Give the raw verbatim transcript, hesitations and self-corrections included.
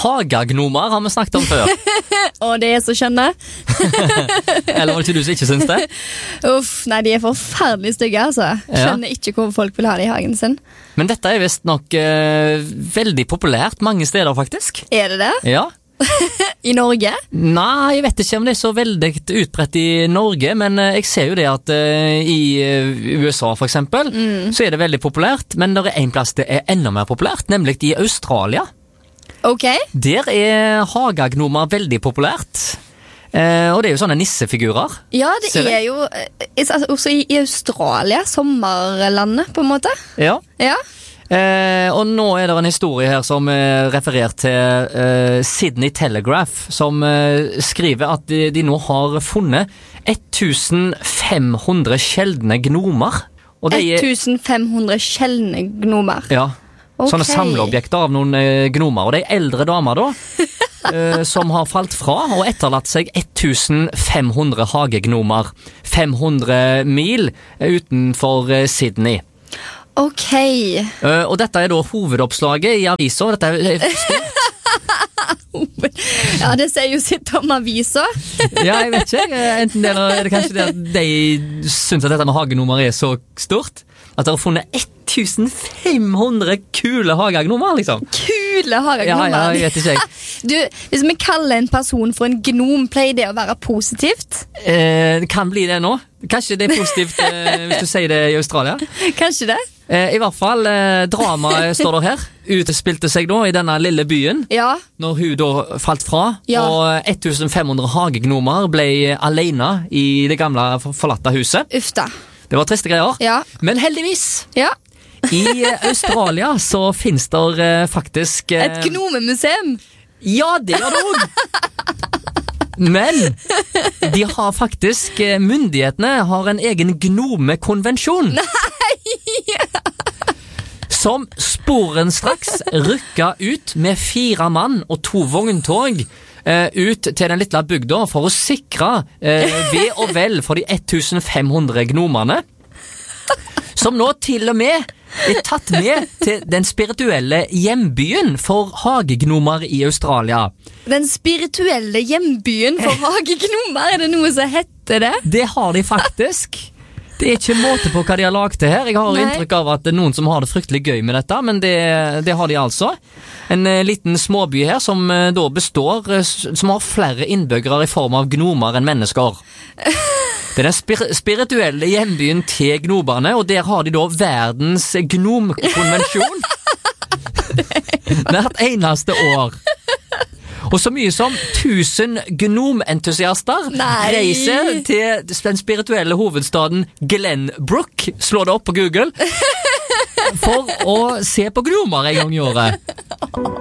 Hagagnomer har vi snakket om før. Og det er så skjønne. Eller var det ikke du som ikke synes det? Uff, nei, de er forferdelig stygge, altså. Skjønner ja. Ikke hvor folk vil ha det i hagen sin. Men dette er vist nok eh, veldig populært mange steder, faktisk. Er det det? Ja. I Norge? Nei, jeg vet ikke om det er så veldig utbredt i Norge, men eh, jeg ser jo det at eh, i eh, U S A for eksempel, mm. så er det veldig populært, men det er en plass det er enda mer populært, nemlig i Australia. Ok. Der er hagagnomer veldig populært. Eh, og det er jo sånne nissefigurer. Ja, det er jo altså, også i, i Australia, sommerlandet på en måte. Ja. Ja. Eh, og nå er det en historie her som er referert til eh, Sydney Telegraph, som eh, skriver at de, de nå har funnet femten hundre sjeldne gnomer. Og det er femten hundre sjeldne gnomer? Ja. Okay. Sånne samleobjekter av noen eh, gnomer. Og det er eldre damer da, eh, som har falt fra og etterlatt seg femten hundre hagegnomer. fem hundre mil utenfor eh, Sydney. Ok. Eh, og dette er da hovedoppslaget i aviser. Dette er stort. Ja, det sier jo sitt om aviser. Ja, jeg vet ikke. Enten det, eller er det kanskje det at de synes at dette med hagenummer er så stort. At de har funnet femten hundre kule hagagnomer, liksom. Kule hagagnomer? Ja, ja, jeg vet ikke. Du, hvis vi kaller en person for en gnom, pleier det å være positivt? Eh, det kan bli det nå. Kanskje det er positivt eh, hvis du sier det i Australia. Kanskje det. Eh, I hvert fall, eh, dramaet står der her. Utspilte seg da i denne lille byen. Ja. Når hun da falt fra. Ja. Og femten hundre hagegnomer ble alene i det gamle forlatte huset. Uff da. Det var triste greier. Ja. Men heldigvis. Ja. I Australia så finnes det uh, faktisk uh, et gnomemuseum. Ja, det gjør det også. Men de har faktisk uh, myndighetene har en egen gnomekonvensjon. Nei! Som sporenstraks rykka ut med fire mann og to vogntog uh, ut til den lille bygda for å sikre uh, ved og vel for de femten hundre gnomene. Som nå til og med er tatt med til den spirituelle hjembyen for hagegnomer i Australia. Den spirituelle hjembyen for hagegnomer, er det noe som heter det? Det har de faktisk. Det er ikke måte på hva de har laget det her. Jeg har Nei. inntrykk av at det er noen som har det fryktelig gøy med dette, men det, det har de altså. En uh, liten småby her som uh, da består, uh, som har flere innbyggere i form av gnomer enn mennesker. Det er den spir spirituelle hjembyen til gnoberne, og der har de da verdens gnomkonvensjon hvert eneste år. Og så mye som tusen gnomentusiaster reiser til den spirituelle hovedstaden Glenbrook, slå det opp på Google, for å se på gnomer en gang i året.